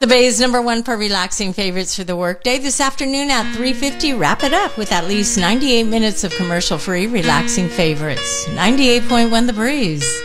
The Bay's #1 for relaxing favorites for the workday. This afternoon at 3:50, wrap it up with at least 98 minutes of commercial-free relaxing favorites. 98.1 The Breeze.